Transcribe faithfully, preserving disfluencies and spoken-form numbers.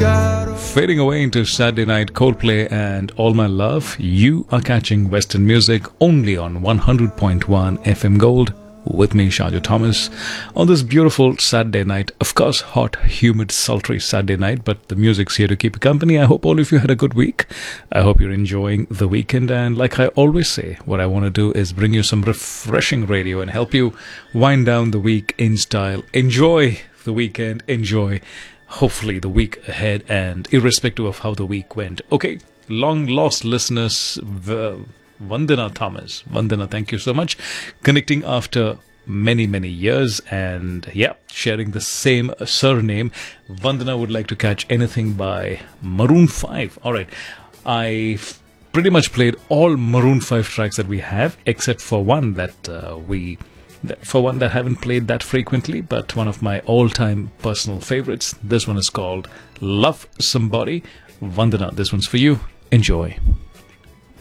Fading away into Saturday night Coldplay and All My Love, you are catching Western music only on one hundred point one F M Gold with me, Shajo Thomas, on this beautiful Saturday night. Of course, hot, humid, sultry Saturday night, but the music's here to keep you company. I hope all of you had a good week. I hope you're enjoying the weekend. And like I always say, what I want to do is bring you some refreshing radio and help you wind down the week in style. Enjoy the weekend. Enjoy, hopefully, the week ahead, and irrespective of how the week went. Okay, long lost listeners, v- Vandana Thomas. Vandana, thank you so much. Connecting after many, many years, and yeah, sharing the same surname. Vandana would like to catch anything by Maroon five. All right, I've pretty much played all Maroon five tracks that we have, except for one that uh, we... For one that I haven't played that frequently, but one of my all-time personal favorites. This one is called Love Somebody. Vandana, this one's for you. Enjoy.